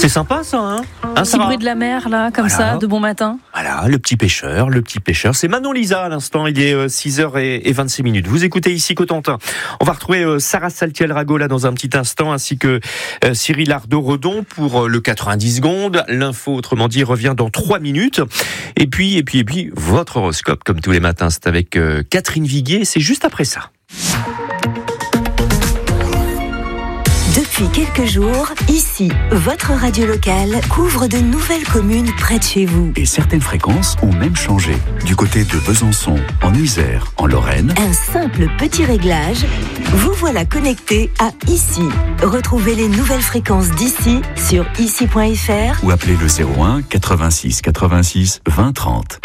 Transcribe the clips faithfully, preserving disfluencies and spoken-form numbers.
C'est sympa ça, hein, Un petit bruit de la mer, là, comme voilà. ça, de bon matin. Voilà, le petit pêcheur, le petit pêcheur. C'est Manon Lisa à l'instant, il est six heures vingt-six minutes. Vous écoutez ici Cotentin. On va retrouver Sarah Saltiel-Rago là dans un petit instant, ainsi que Cyril Ardo-Redon pour le quatre-vingt-dix secondes. L'info, autrement dit, revient dans trois minutes. Et puis, et puis, et puis, votre horoscope, comme tous les matins, c'est avec Catherine Viguier. C'est juste après ça. Depuis quelques jours, ici, votre radio locale couvre de nouvelles communes près de chez vous. Et certaines fréquences ont même changé. Du côté de Besançon, en Isère, en Lorraine. Un simple petit réglage, vous voilà connecté à Ici. Retrouvez les nouvelles fréquences d'ici sur ici point f r ou appelez le zéro un quatre-vingt-six quatre-vingt-six vingt trente.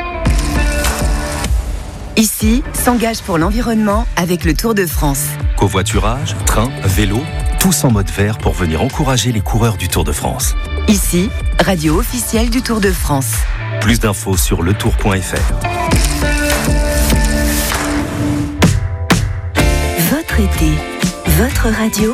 Ici s'engage pour l'environnement avec le Tour de France. Covoiturage, train, vélo, tous en mode vert pour venir encourager les coureurs du Tour de France. Ici, radio officielle du Tour de France. Plus d'infos sur le tour point f r. Votre été, votre radio.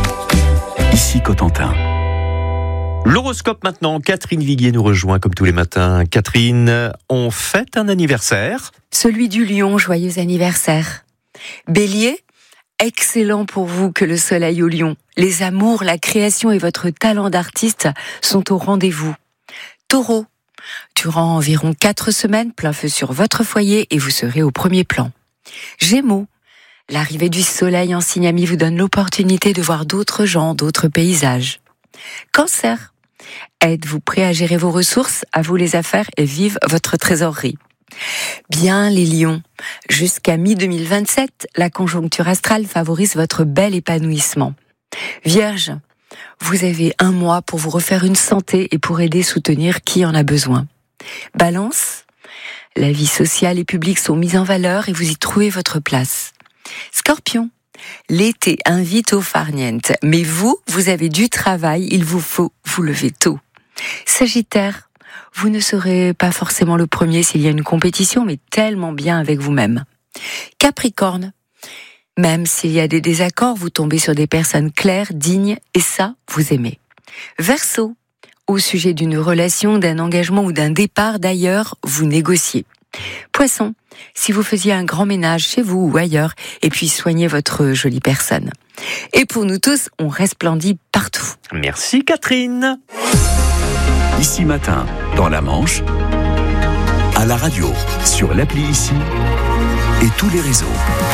Ici Cotentin. L'horoscope maintenant, Catherine Viguier nous rejoint comme tous les matins. Catherine, on fête un anniversaire. Celui du lion, joyeux anniversaire. Bélier, excellent pour vous que le soleil au lion. Les amours, la création et votre talent d'artiste sont au rendez-vous. Taureau, durant environ quatre semaines, plein feu sur votre foyer et vous serez au premier plan. Gémeaux, l'arrivée du soleil en signe ami vous donne l'opportunité de voir d'autres gens, d'autres paysages. Cancer, êtes-vous prêt à gérer vos ressources, à vous les affaires et vive votre trésorerie. Bien les lions, jusqu'à mi deux mille vingt-sept, la conjoncture astrale favorise votre bel épanouissement. Vierge, vous avez un mois pour vous refaire une santé et pour aider soutenir qui en a besoin. Balance, la vie sociale et publique sont mises en valeur et vous y trouvez votre place. Scorpion, l'été invite au farniente, mais vous, vous avez du travail, il vous faut vous lever tôt. Sagittaire, vous ne serez pas forcément le premier s'il y a une compétition, mais tellement bien avec vous-même. Capricorne, même s'il y a des désaccords, vous tombez sur des personnes claires, dignes, et ça, vous aimez. Verseau, au sujet d'une relation, d'un engagement ou d'un départ d'ailleurs, vous négociez. Poisson, si vous faisiez un grand ménage chez vous ou ailleurs, et puis soignez votre jolie personne. Et pour nous tous, on resplendit partout. Merci Catherine. Ici matin, dans la Manche, à la radio, sur l'appli Ici et tous les réseaux.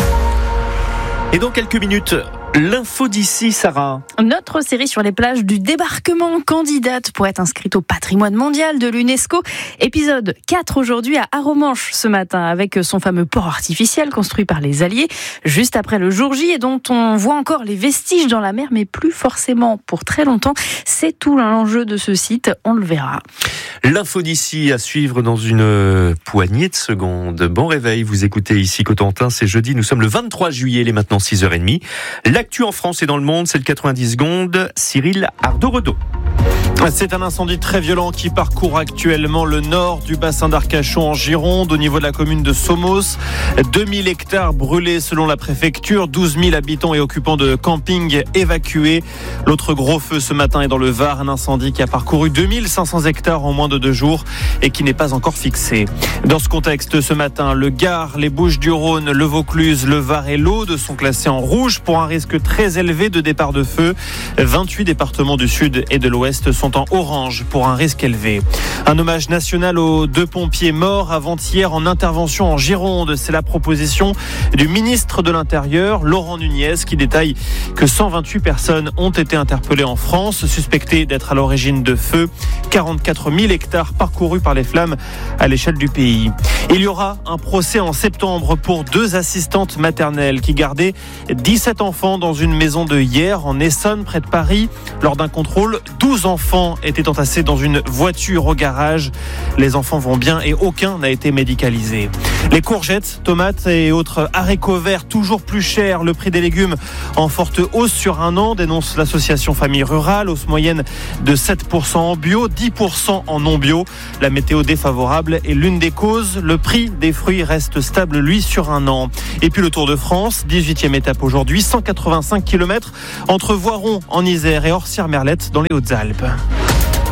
Et dans quelques minutes, l'info d'ici, Sarah. Notre série sur les plages du débarquement, candidate pour être inscrite au patrimoine mondial de l'UNESCO. Épisode quatre aujourd'hui à Arromanches ce matin, avec son fameux port artificiel construit par les Alliés, juste après le jour J, et dont on voit encore les vestiges dans la mer, mais plus forcément pour très longtemps. C'est tout l'enjeu de ce site, on le verra. L'info d'ici à suivre dans une poignée de secondes. Bon réveil, vous écoutez ici Cotentin, c'est jeudi, nous sommes le vingt-trois juillet, il est maintenant six heures trente. L'actu en France et dans le monde, c'est le quatre-vingt-dix secondes. Cyril Ardo-Redon. C'est un incendie très violent qui parcourt actuellement le nord du bassin d'Arcachon en Gironde, au niveau de la commune de Somos. deux mille hectares brûlés selon la préfecture, douze mille habitants et occupants de camping évacués. L'autre gros feu ce matin est dans le Var, un incendie qui a parcouru deux mille cinq cents hectares en moins de deux jours et qui n'est pas encore fixé. Dans ce contexte, ce matin, le Gard, les Bouches-du-Rhône, le Vaucluse, le Var et l'Aude sont classés en rouge pour un risque très élevé de départ de feu. vingt-huit départements du sud et de l'ouest sont en orange pour un risque élevé. Un hommage national aux deux pompiers morts avant-hier en intervention en Gironde. C'est la proposition du ministre de l'Intérieur, Laurent Nunez, qui détaille que cent vingt-huit personnes ont été interpellées en France, suspectées d'être à l'origine de feux. quarante-quatre mille hectares parcourus par les flammes à l'échelle du pays. Il y aura un procès en septembre pour deux assistantes maternelles qui gardaient dix-sept enfants dans une maison de Hyères en Essonne, près de Paris. Lors d'un contrôle, douze enfants étaient entassés dans une voiture au garage. Les enfants vont bien et aucun n'a été médicalisé. Les courgettes, tomates et autres haricots verts toujours plus chers. Le prix des légumes en forte hausse sur un an, dénonce l'association Famille Rurale. Hausse moyenne de sept pour cent en bio, dix pour cent en non bio. La météo défavorable est l'une des causes. Le prix des fruits reste stable, lui, sur un an. Et puis le Tour de France, dix-huitième étape aujourd'hui, cent quatre-vingt-cinq kilomètres entre Voiron en Isère et Orsières-Merlette dans les Hautes-Alpes.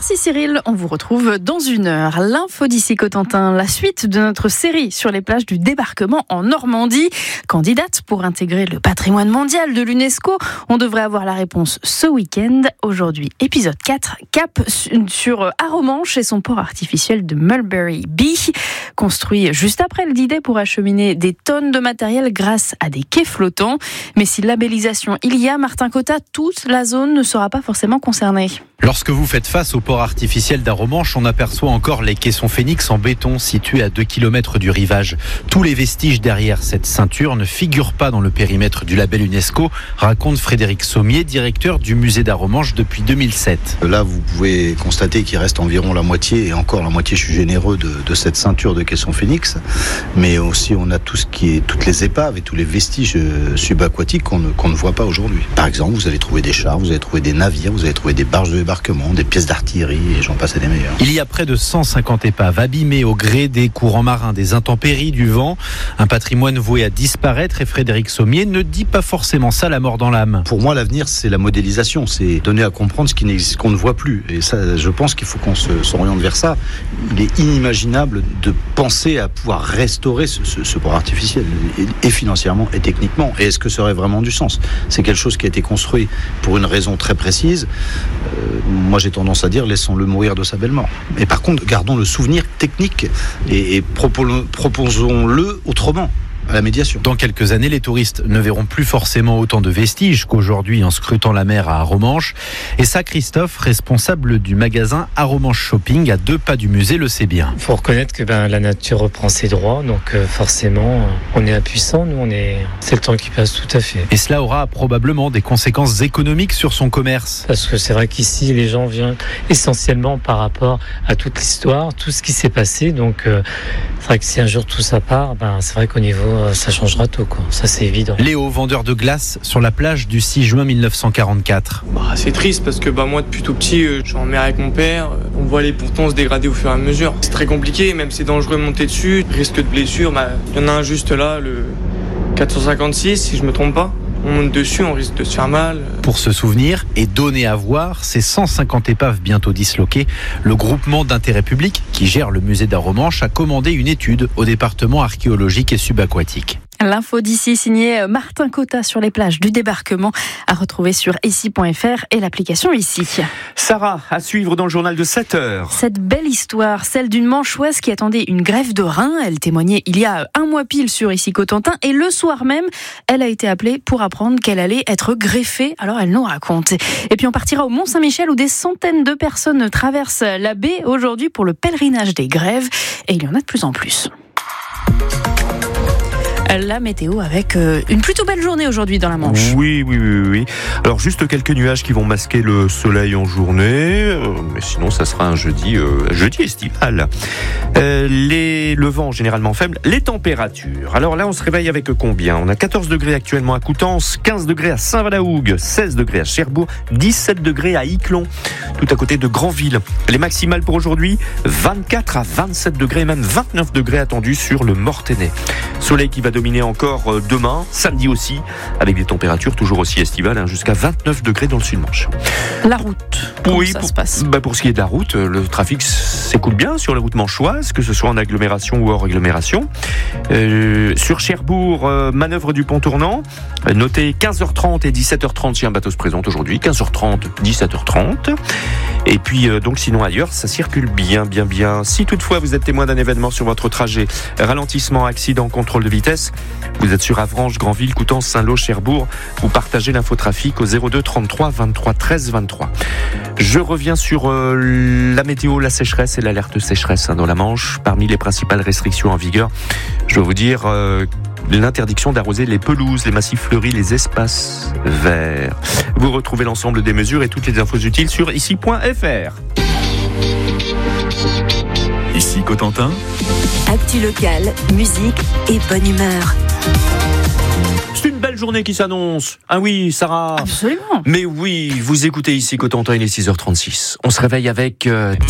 Merci Cyril, on vous retrouve dans une heure. L'info d'ici Cotentin, la suite de notre série sur les plages du débarquement en Normandie. Candidate pour intégrer le patrimoine mondial de l'UNESCO, on devrait avoir la réponse ce week-end. Aujourd'hui, épisode quatre, cap sur Arromanches et son port artificiel de Mulberry Bee. Construit juste après le D-Day pour acheminer des tonnes de matériel grâce à des quais flottants. Mais si labellisation il y a, Martin Cotta, toute la zone ne sera pas forcément concernée. Lorsque vous faites face au port artificiel d'Arromanches, on aperçoit encore les caissons Phénix en béton situés à deux kilomètres du rivage. Tous les vestiges derrière cette ceinture ne figurent pas dans le périmètre du label UNESCO, raconte Frédéric Sommier, directeur du musée d'Arromanches depuis deux mille sept. Là, vous pouvez constater qu'il reste environ la moitié, et encore la moitié, je suis généreux, de, de cette ceinture de caissons Phénix. Mais aussi, on a tout ce qui est, toutes les épaves et tous les vestiges subaquatiques qu'on ne, qu'on ne voit pas aujourd'hui. Par exemple, vous allez trouver des chars, vous allez trouver des navires, vous allez trouver des barges de débarquement, des pièces d'artillerie, et j'en passe à des meilleurs. Il y a près de cent cinquante épaves abîmées au gré des courants marins, des intempéries, du vent. Un patrimoine voué à disparaître, et Frédéric Sommier ne dit pas forcément ça la mort dans l'âme. Pour moi, l'avenir, c'est la modélisation, c'est donner à comprendre ce qui n'existe, qu'on ne voit plus. Et ça, je pense qu'il faut qu'on se, s'oriente vers ça. Il est inimaginable de penser à pouvoir restaurer ce, ce, ce port artificiel, et, et financièrement et techniquement. Et est-ce que ça aurait vraiment du sens ? C'est quelque chose qui a été construit pour une raison très précise. Euh, moi, j'ai tendance à dire, laissons-le mourir de sa belle mort. Et par contre, gardons le souvenir technique et, et proposons-le autrement. À la médiation. Dans quelques années, les touristes ne verront plus forcément autant de vestiges qu'aujourd'hui en scrutant la mer à Arromanches. Et ça, Christophe, responsable du magasin Arromanches Shopping à deux pas du musée, le sait bien. Il faut reconnaître que ben, la nature reprend ses droits, donc euh, forcément, on est impuissant, nous, on est... c'est le temps qui passe, tout à fait. Et cela aura probablement des conséquences économiques sur son commerce. Parce que c'est vrai qu'ici, les gens viennent essentiellement par rapport à toute l'histoire, tout ce qui s'est passé, donc euh, c'est vrai que si un jour tout ça part, ben, c'est vrai qu'au niveau ça changera tout, quoi. Ça c'est évident. Léo, vendeur de glace sur la plage du six juin mille neuf cent quarante-quatre. Bah, c'est triste parce que bah, moi depuis tout petit, euh, je suis en mer avec mon père. Euh, on voit les pontons se dégrader au fur et à mesure. C'est très compliqué, même c'est dangereux de monter dessus. Risque de blessure, bah, y en a un juste là, le quatre cent cinquante-six si je me trompe pas. On monte dessus, on risque de se faire mal. Pour se souvenir et donner à voir ces cent cinquante épaves bientôt disloquées, le groupement d'intérêt public qui gère le musée d'Arromanches a commandé une étude au département archéologique et subaquatique. L'info d'ici signée Martin Cotta sur les plages du débarquement à retrouver sur ici point f r et l'application Ici. Sarah, à suivre dans le journal de sept heures. Cette belle histoire, celle d'une manchoise qui attendait une greffe de rein. Elle témoignait il y a un mois pile sur Ici Cotentin et le soir même, elle a été appelée pour apprendre qu'elle allait être greffée. Alors elle nous raconte. Et puis on partira au Mont-Saint-Michel où des centaines de personnes traversent la baie aujourd'hui pour le pèlerinage des grèves. Et il y en a de plus en plus. La météo avec une plutôt belle journée aujourd'hui dans la Manche. Oui, oui, oui, oui. Alors juste quelques nuages qui vont masquer le soleil en journée, euh, mais sinon ça sera un jeudi, euh, jeudi estival. Euh, les, le vent généralement faible, les températures. Alors là on se réveille avec combien ? On a quatorze degrés actuellement à Coutances, quinze degrés à Saint-Valahougue, seize degrés à Cherbourg, dix-sept degrés à Yclon, tout à côté de Granville. Les maximales pour aujourd'hui, vingt-quatre à vingt-sept degrés, même vingt-neuf degrés attendus sur le Mortainais. Soleil qui va dominer encore demain, samedi aussi, avec des températures toujours aussi estivales, hein, jusqu'à vingt-neuf degrés dans le Sud-Manche. La route, comment oui, ça pour, se passe bah pour ce qui est de la route, le trafic s'écoule bien sur les routes manchoises, que ce soit en agglomération ou hors agglomération. Euh, sur Cherbourg, euh, manœuvre du pont tournant, euh, notez quinze heures trente et dix-sept heures trente si un bateau se présente aujourd'hui, quinze heures trente, dix-sept heures trente. Et puis euh, donc sinon ailleurs, ça circule bien, bien, bien. Si toutefois vous êtes témoin d'un événement sur votre trajet, ralentissement, accident, contrôle de vitesse, vous êtes sur Avranches, Granville, Coutances, Saint-Lô, Cherbourg, vous partagez l'infotrafic au zéro deux trente-trois vingt-trois treize vingt-trois. Je reviens sur euh, la météo, la sécheresse et l'alerte sécheresse hein, dans la Manche. Parmi les principales restrictions en vigueur, je vais vous dire euh, l'interdiction d'arroser les pelouses, les massifs fleuris, les espaces verts. Vous retrouvez l'ensemble des mesures et toutes les infos utiles sur ici point f r. Ici Cotentin. Actu locale, musique et bonne humeur. C'est une belle journée qui s'annonce. Ah oui, Sarah. Absolument. Mais oui, vous écoutez ici Cotentin, il est six heures trente-six. On se réveille avec... Euh,